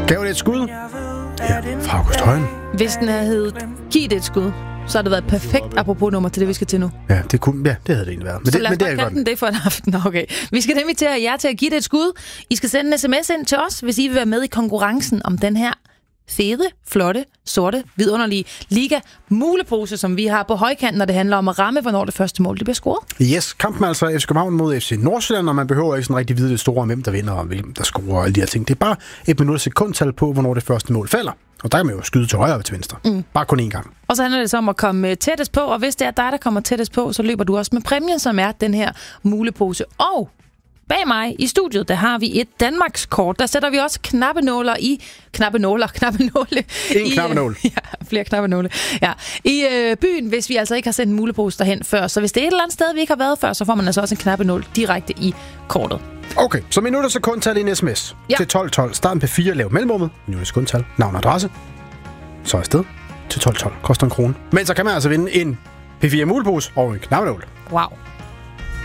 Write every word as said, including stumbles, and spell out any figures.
Gav det et skud? Ja, fra August Højen. Hvis den havde heddet Giv det et skud, så har det været et perfekt apropos nummer til det, vi skal til nu. Ja, det, kunne, ja, det havde det egentlig været. Men så det, lad os men det bare er kalde den det for en aften. Okay. Vi skal nemlig til at jer til at give det et skud. I skal sende en sms ind til os, hvis I vil være med i konkurrencen om den her fede, flotte, sorte, vidunderlige liga-mulepose, som vi har på højkanten, når det handler om at ramme, hvornår det første mål det bliver scoret. Yes, kampen er altså F C København mod F C Nordsjælland, og man behøver ikke sådan rigtig vide det store om, hvem der vinder og hvem der scorer og alle de her ting. Det er bare et minut sekundtal på, hvornår det første mål falder. Og der kan man jo skyde til højre og til venstre. Mm. Bare kun én gang. Og så handler det så om at komme tættest på, og hvis det er dig, der kommer tættest på, så løber du også med præmien, som er den her mulepose. Og bag mig i studiet, der har vi et Danmarkskort. Der sætter vi også knappenåler i... Knappenåler, knappenåle. En knappenål. Ja, flere knappenåle. Ja, i øh, byen, hvis vi altså ikke har sendt en mulepose derhen før. Så hvis det er et eller andet sted, vi ikke har været før, så får man altså også en knappenål direkte i kortet. Okay, så minutter sekundtal i en sms. Ja. Til tolv tolv. Starten på fire, lav mellemrummet. Minutter sekundtal. Navn og adresse. Så afsted til tolv tolv. Koster en krone. Men så kan man altså vinde en P fire mulepose og en knappenål. Wow.